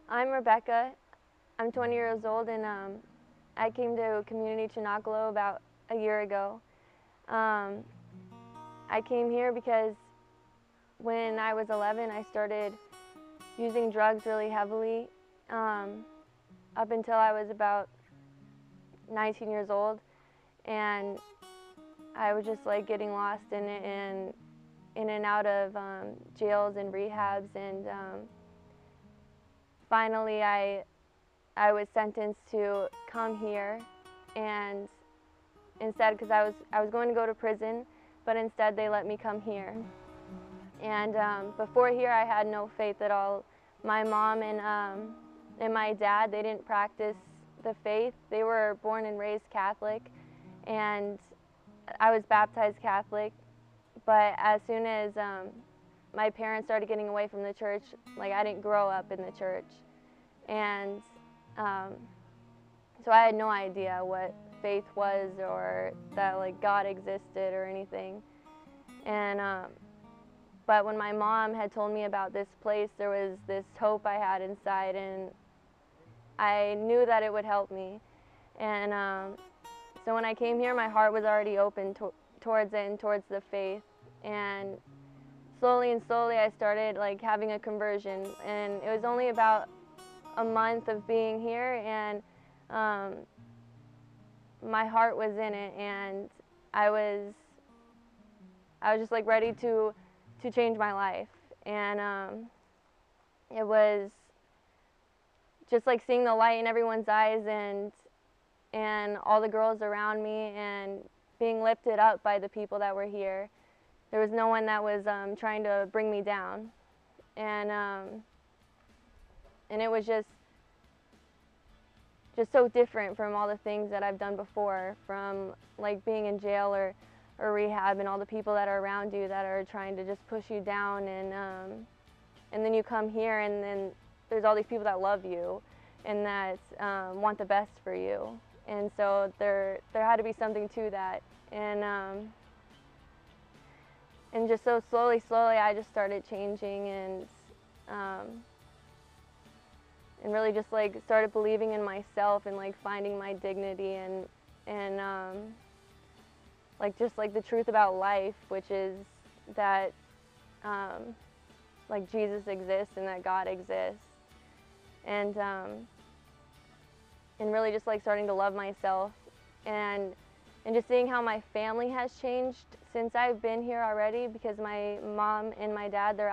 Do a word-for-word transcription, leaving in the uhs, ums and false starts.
I'm Rebecca. I'm twenty years old, and um, I came to Community Chinocolo about a year ago. Um, I came here because when I was eleven, I started using drugs really heavily. Um, up until I was about nineteen years old, and I was just like getting lost in it and in and out of um, jails and rehabs, and um, finally I I was sentenced to come here, and instead, because I was I was going to go to prison, but instead they let me come here. And um, before here, I had no faith at all. My mom and um, and my dad, they didn't practice the faith. They were born and raised Catholic, and I was baptized Catholic. But as soon as um, my parents started getting away from the church, like I didn't grow up in the church, and um, so I had no idea what faith was or that like God existed or anything. And um, but when my mom had told me about this place, there was this hope I had inside, and I knew that it would help me. And um, so when I came here, my heart was already open to towards it and towards the faith. And slowly and slowly, I started like having a conversion. And it was only about a month of being here, and um, my heart was in it, and I was I was just like ready to to change my life. And um, it was just like seeing the light in everyone's eyes, and and all the girls around me, and being lifted up by the people that were here. There was no one that was um, trying to bring me down, and um, and it was just just so different from all the things that I've done before, from like being in jail or or rehab, and all the people that are around you that are trying to just push you down. And um, and then you come here, and then there's all these people that love you and that um, want the best for you. And so there there had to be something to that. And um, and just so slowly, slowly, I just started changing, and um, and really just like started believing in myself, and like finding my dignity, and and um, like just like the truth about life, which is that um, like Jesus exists and that God exists. And um, and really just like starting to love myself, and and just seeing how my family has changed since I've been here already, because my mom and my dad, they're